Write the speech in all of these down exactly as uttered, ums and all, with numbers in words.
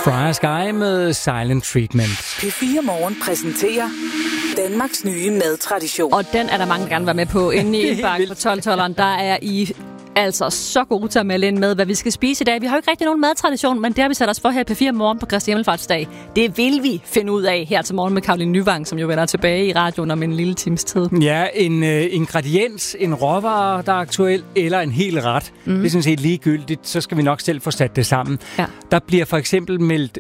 Friar Sky med Silent Treatment. P fire Morgen præsenterer Danmarks nye madtradition. Og den er der mange, der gerne vil være med på. Inde i indbakken på tolv-tolleren, der er I altså så gode til at melde ind med, hvad vi skal spise i dag. Vi har jo ikke rigtig nogen madtradition, men det har vi sat os for her i P fire Morgen på Kristi Himmelfartsdag. Det vil vi finde ud af her til morgen med Caroline Nyvang, som jo vender tilbage i radioen om en lille times tid. Ja, en øh, ingrediens, en råvare, der er aktuel, eller en hel ret. Mm. Det er sådan set ligegyldigt, så skal vi nok selv få sat det sammen. Ja. Der bliver for eksempel meldt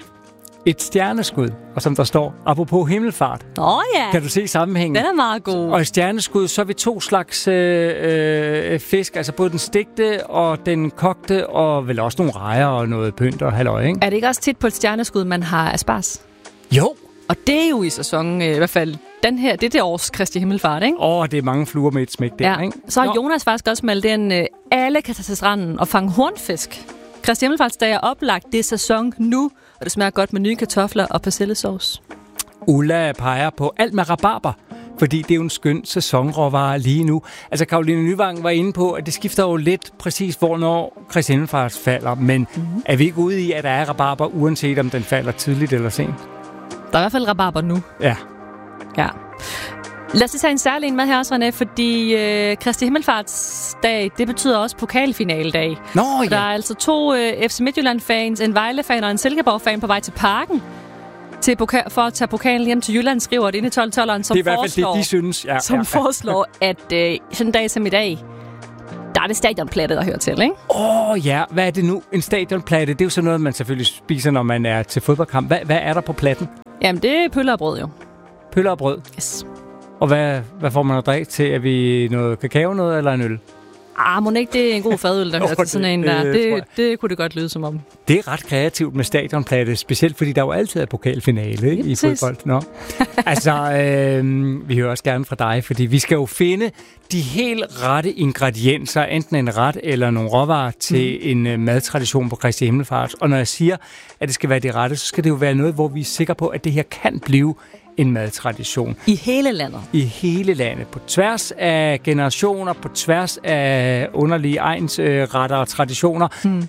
et stjerneskud, og som der står, apropos himmelfart. Åh oh, ja. Kan du se sammenhængen? Den er meget god. Og i stjerneskud, så er vi to slags øh, øh, fisk, altså både den stegte og den kogte, og vel også nogle rejer og noget pynt og halløj, ikke? Er det ikke også tit på et stjerneskud, man har asparges? Jo. Og det er jo i sæsonen, øh, i hvert fald den her, det er det års Kristi Himmelfart, ikke? Åh, oh, det er mange fluer med et smæk der, ja. ikke? Så har Jonas faktisk også meldt ind, øh, alle kan tage til stranden og fange hornfisk. Kristi Himmelfartsdag er oplagt, det er sæson nu, og det smager godt med nye kartofler og persillesauce. Ulla peger på alt med rabarber, fordi det er jo en skøn sæsonråvare lige nu. Altså, Caroline Nyvang var inde på, at det skifter jo lidt præcis, hvornår Kristi Himmelfarts falder, men mm-hmm. er vi ikke ude i, at der er rabarber, uanset om den falder tidligt eller sent? Der er i hvert fald rabarber nu. Ja. Ja. Lad os tage en særlig en med her også, René, fordi øh, Kristi Himmelfartsdag, det betyder også pokalfinaledag. Nå, ja. Der er altså to øh, F C Midtjylland-fans, en Vejle-fan og en Silkeborg-fan på vej til parken til poka- for at tage pokalen hjem til Jylland, skriver det inde i tolv-tolleren, som det er i hvert fald foreslår, det, de synes. Ja, som ja. foreslår, at øh, sådan en dag som i dag, der er det stadionplatte, der hører til, ikke? Åh oh, ja, hvad er det nu? En stadionplatte, det er jo sådan noget, man selvfølgelig spiser, når man er til fodboldkamp. Hvad, hvad er der på platten? Jamen, det er pølser og brød jo. Pølser og brød? Yes. Og hvad, hvad får man at drikke til? Er vi noget kakao noget, eller en øl? Ah, må ikke det er en god fadøl, der hører til sådan en der. Det, det, det kunne det godt lyde som om. Det er ret kreativt med stadionplatte, specielt fordi der jo altid er pokalfinale ikke, i fodbold. Nå. Altså, øh, vi hører også gerne fra dig, fordi vi skal jo finde de helt rette ingredienser, enten en ret eller nogle råvarer til mm. en uh, madtradition på Kristi Himmelfart. Og når jeg siger, at det skal være det rette, så skal det jo være noget, hvor vi er sikre på, at det her kan blive en madtradition. I hele landet? I hele landet. På tværs af generationer, på tværs af underlige egnsretter og traditioner. Hmm.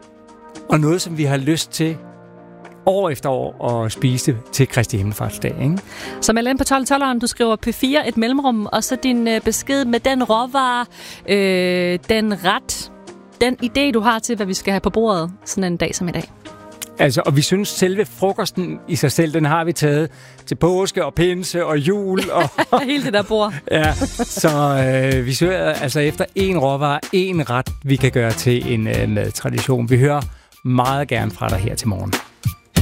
Og noget, som vi har lyst til år efter år at spise til Kristi Himmelfartsdag, ikke? Så meld ind på tolv-tolleren, du skriver P fire et mellemrum, og så din øh, besked med den råvare, øh, den ret, den idé, du har til, hvad vi skal have på bordet sådan en dag som i dag. Altså, og vi synes, selve frokosten i sig selv, den har vi taget til påske og pinse og jul. Og hele det der bord. Ja, så øh, vi søger altså efter en råvare, en ret, vi kan gøre til en øh, madtradition. Vi hører meget gerne fra dig her til morgen.